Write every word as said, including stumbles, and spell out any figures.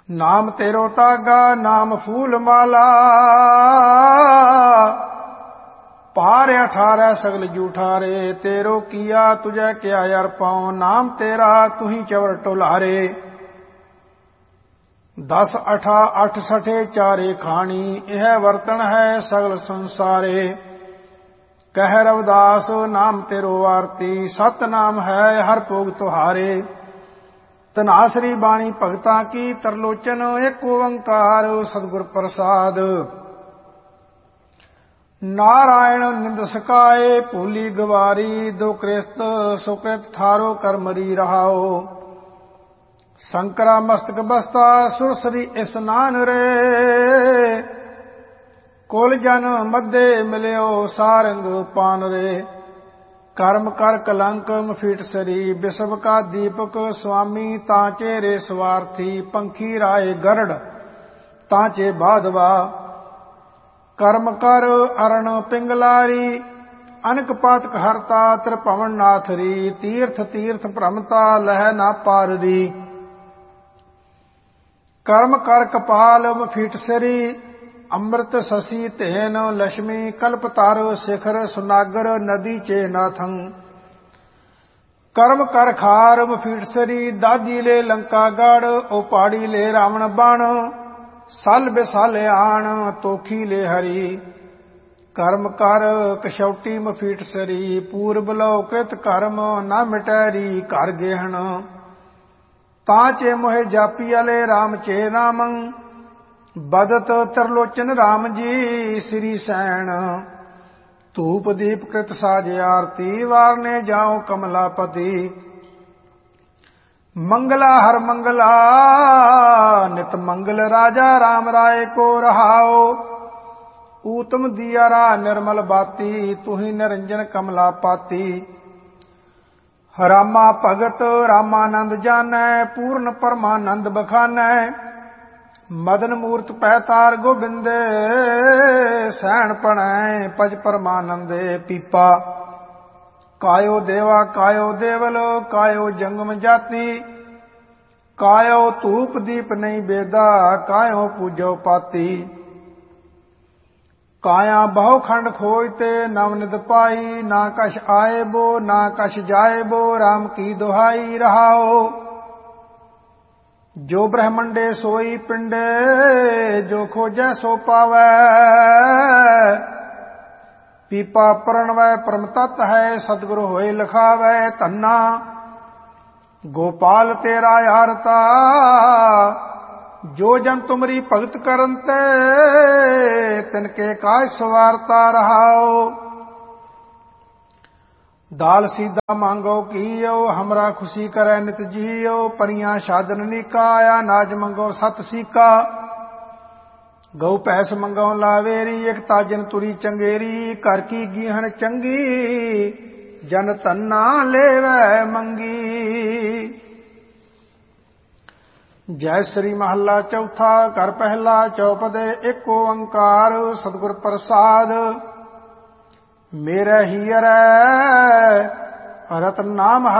नाम तेरो तागा नाम फूल माला, पार अठारह सगल जूठारे, तेरो किया तुझे क्या यार पाऊं, नाम तेरा तू ही चवर टोलारे। दस अठा अठ सठे चारे खानी, यह वर्तन है सगल संसारे। कह रविदास नाम तेरो आरती, सत नाम है हर भोग तुहारे। धनासरी बाणी भगतां की, तरलोचन एक ओंकार सतगुर प्रसाद। नारायण निंद सकाए भूली गवारी, दो कृस्त सुकृत थारो कर्मरी रहाओ। शंकरा मस्तक बसता सुरसरी स्नान रे, कुल जन मध्य मिलियो सारंग पान रे। कर्म कर कलंक मफीट सरी, विश्व का दीपक स्वामी तांचे रे स्वार्थी। पंखी राय गरड़ तांचे बाधवा, कर्म कर अरण पिंगलारी। अनक पातक हरता त्रिभवन नाथरी, तीर्थ तीर्थ भ्रमता लह ना पाररी। कर्म कर कपाल मफीट सरी, अमृत शशि तेन लक्ष्मी। कल्पतार शिखर सुनागर नदी चे नाथं, कर्म कर खार मफीट सरी। दादी ले लंका गढ़ ओ पहाड़ी ले रावण बाण, सल बिसाले आण तोखी ले हरी। कर्म कर कशौटी मफीट सरी, पूर्व लो कृत कर्म न मिटैरी कर गेहन। तांचे मोहे जापी अले राम चे रामं, बदत तरलोचन राम जी श्री सैन। धूप दीप कृत साज आरती, वारने जाओ कमलापति। मंगला हर मंगला नित मंगल, राजा राम राय को रहाओ। ऊतम दियारा निर्मल बाती, तुही निरंजन कमला पाती। रामा भगत रामानंद जानै, पूर्ण परमानंद बखानै। मदन मूर्त पैतार गोबिंदे, सैन पणै पज परमानंदे। पीपा कायो देवा कायो देवल, कायो जंगम जाति। कायो धूप दीप नहीं बेदा, कायो पूजो पाती। काया बहु खंड खोजते नवनिध पाई, ना कछ आए बो ना कछ जाए बो, राम की दुहाई रहाओ। जो ब्रह्मंडे सोई पिंडे, जो खोजै सो पावै। पीपा प्रणवै परम तत् है, सतगुरु होए लखावै। धन्ना गोपाल तेरा यारता, जो जन तुमरी भगत करन ते, तिनके काज सवारता रहाओ। दाल सीधा मांगो कियो, हमरा खुशी करे नित जियो। परियां साधन नीका, आया नाज मंगो सत सीका। गौ भैंस मंगो लावेरी, एक ताजन तुरी चंगेरी। कर की गीहन चंगी, जन धन्ना लेवै मंगी। जय श्री महला चौथा, घर पहला चौपदे एक ओंकार सतगुर प्रसाद। मेरे हियर रतन नाम